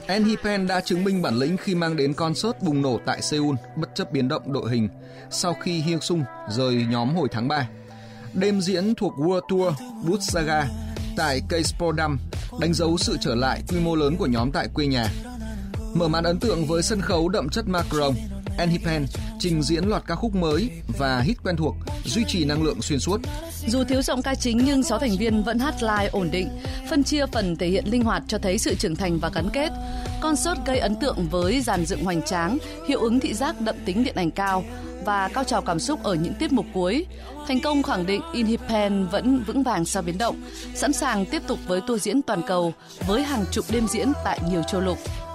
Enhypen đã chứng minh bản lĩnh khi mang đến concert bùng nổ tại Seoul bất chấp biến động đội hình sau khi Hyun Sung rời nhóm hồi tháng 3. Đêm diễn thuộc World Tour Boots Saga tại Keispodam đánh dấu sự trở lại quy mô lớn của nhóm tại quê nhà. Mở màn ấn tượng với sân khấu đậm chất Macron, Enhypen trình diễn loạt ca khúc mới và hit quen thuộc, duy trì năng lượng xuyên suốt. Dù thiếu giọng ca chính nhưng 6 thành viên vẫn hát live ổn định, phân chia phần thể hiện linh hoạt cho thấy sự trưởng thành và gắn kết. Concert gây ấn tượng với dàn dựng hoành tráng, hiệu ứng thị giác đậm tính điện ảnh cao và cao trào cảm xúc ở những tiết mục cuối. Thành công khẳng định Enhypen vẫn vững vàng sau biến động, sẵn sàng tiếp tục với tour diễn toàn cầu với hàng chục đêm diễn tại nhiều châu lục.